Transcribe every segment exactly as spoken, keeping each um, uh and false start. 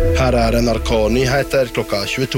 Her er N R K-nyheter klokka tjueto.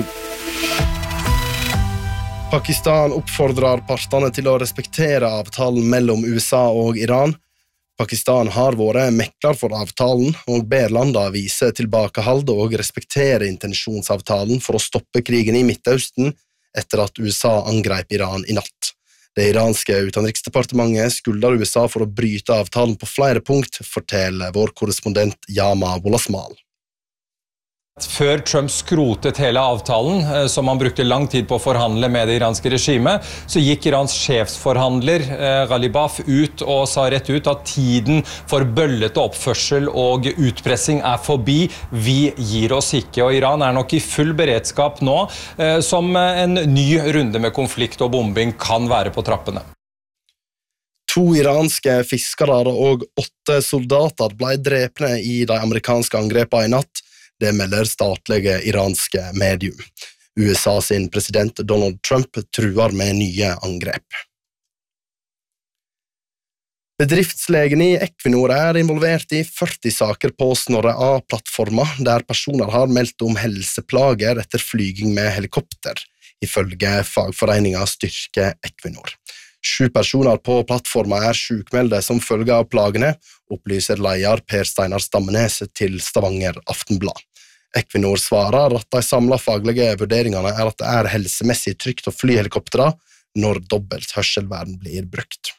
Pakistan oppfordrer partene til å respektere avtalen mellom U S A og Iran. Pakistan har vært mekler for avtalen og ber landene vise tilbakehold og respektere intensjonsavtalen for å stoppe krigen i Midtøsten etter at U S A angrep Iran i natt. Det iranske utenriksdepartementet skylder U S A for å bryte avtalen på flere punkt, forteller vår korrespondent Yama Wolasmal. Før Trump skrotet hele avtalen, som han brukte lang tid på å forhandle med det iranske regimet, så gikk Irans sjefsforhandler Ghalibaf ut og sa rett ut at tiden for bøllete oppførsel og utpressing er forbi. Vi gir oss ikke, og Iran er nok i full beredskap nå, som en ny runde med konflikt og bombing kan være på trappene. To iranske fiskere og åtte soldater ble drepne i de amerikanske angrepene i natt. Det melder statlige iranske medium. U S A sin president Donald Trump truer med nye angrep. Bedriftslegen i Equinor er involvert i førti saker på Snorre A-plattforma, der personer har meldt om helseplager etter flyging med helikopter, ifølge fagforeningen Styrke Equinor. Sju personer på plattforma er sjukmelde som følge av plagene, opplyser leder Per Steinar Stammenes til Stavanger Aftenblad. Equinor svarer at de samlede faglige vurderingene er at det er helsemessig trygt å fly helikoptera når dobbelt hørselvern blir brukt.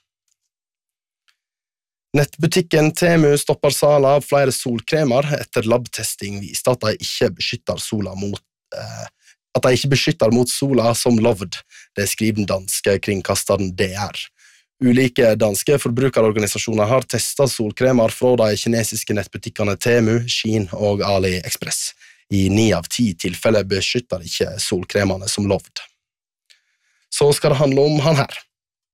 Nettbutikken Temu stopper salg av flere solkremer etter labtesting viste at de ikke beskytter sola mot eh, at de ikke beskytter mot sola som lovd. Det skriver den danske kringkasteren D R. Ulike danske forbrukerorganisasjoner har testet solkremer fra de kinesiske nettbutikkene Temu, Shein og AliExpress. I ni av ti tilfeller beskytter ikke solkremene som lovd. Så skal det handle om han her.